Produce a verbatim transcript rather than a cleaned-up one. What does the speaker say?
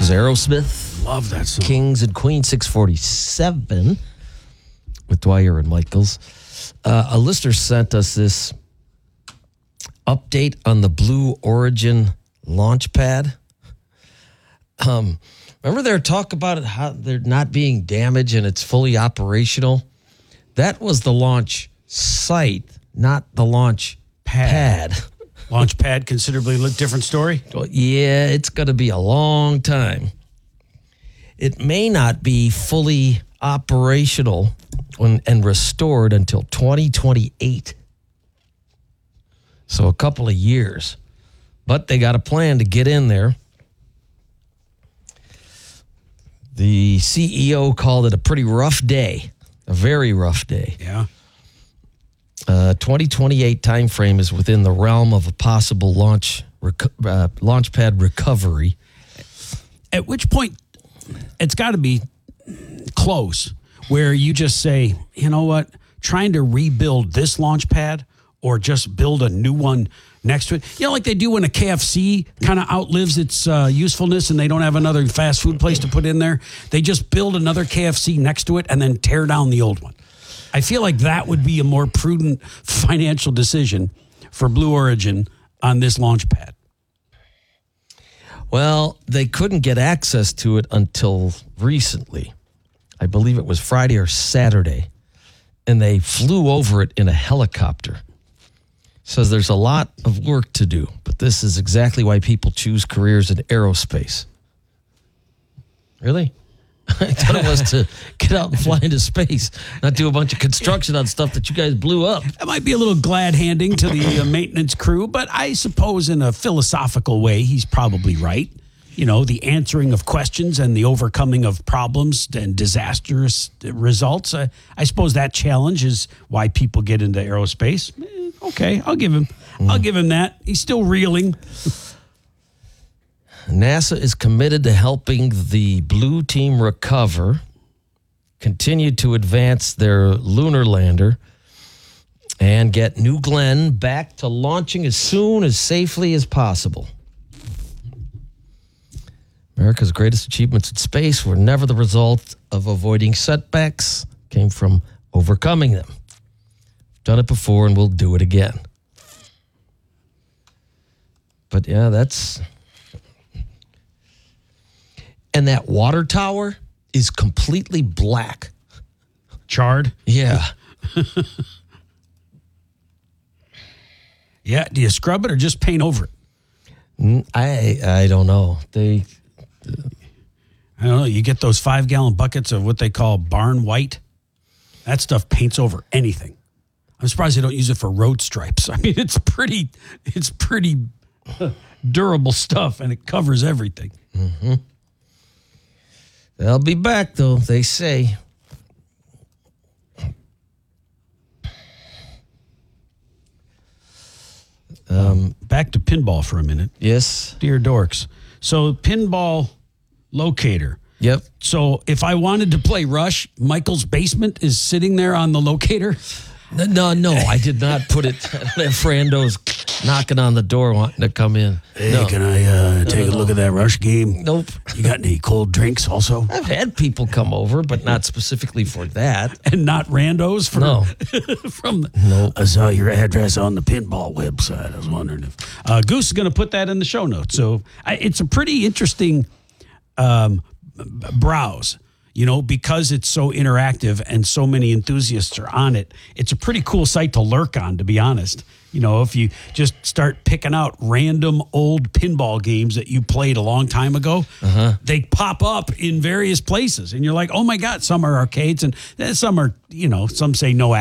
was Aerosmith. Love that song. Kings and Queens, six forty-seven with Dwyer and Michaels. Uh, a listener sent us this update on the Blue Origin launch pad. Um, remember their talk about it, how they're not being damaged and it's fully operational? That was the launch site, not the launch pad. pad. Launch pad, considerably different story? Well, yeah, it's going to be a long time. It may not be fully operational when, and restored until twenty twenty-eight. So a couple of years. But they got a plan to get in there. The C E O called it a pretty rough day, a very rough day. Yeah. Uh, twenty twenty-eight timeframe is within the realm of a possible launch rec- uh, launch pad recovery. At which point, it's got to be close where you just say, you know what, trying to rebuild this launch pad or just build a new one next to it. You know, like they do when a K F C kind of outlives its uh, usefulness and they don't have another fast food place to put in there. They just build another K F C next to it and then tear down the old one. I feel like that would be a more prudent financial decision for Blue Origin on this launch pad. Well, they couldn't get access to it until recently. I believe it was Friday or Saturday. And they flew over it in a helicopter. Says there's a lot of work to do, but this is exactly why people choose careers in aerospace. Really? I thought it was to get out and fly into space, not do a bunch of construction on stuff that you guys blew up. That might be a little glad handing to the uh, maintenance crew, but I suppose in a philosophical way, he's probably right. You know, the answering of questions and the overcoming of problems and disastrous results. Uh, I suppose that challenge is why people get into aerospace. Eh, okay, I'll give him. Mm. I'll give him that. He's still reeling. NASA is committed to helping the Blue Team recover, continue to advance their lunar lander, and get New Glenn back to launching as soon as safely as possible. America's greatest achievements in space were never the result of avoiding setbacks, came from overcoming them. We've done it before and we'll do it again. But yeah, that's... And that water tower is completely black. Charred? Yeah. Yeah. Do you scrub it or just paint over it? I I don't know. They... I don't know. You get those five gallon buckets of what they call barn white. That stuff paints over anything. I'm surprised they don't use it for road stripes. I mean, it's pretty, it's pretty durable stuff and it covers everything. Mm-hmm. They'll be back, though, they say. Um, back to pinball for a minute. Yes. Dear dorks. So, pinball locator. Yep. So, if I wanted to play Rush, Michael's basement is sitting there on the locator? No, no, I did not put it. I don't have Frando's knocking on the door wanting to come in. Hey, no. can I uh, take no, no, a look no. at that Rush game? Nope. You got any cold drinks also? I've had people come over, but not specifically for that. And not randos? For, no. from the, nope. I saw your address on the pinball website. I was wondering if... Uh, Goose is going to put that in the show notes. So I, it's a pretty interesting um, browse. You know, because it's so interactive and so many enthusiasts are on it, it's a pretty cool site to lurk on, to be honest. You know, if you just start picking out random old pinball games that you played a long time ago, uh-huh. they pop up in various places. And you're like, oh, my God, some are arcades and some are, you know, some say no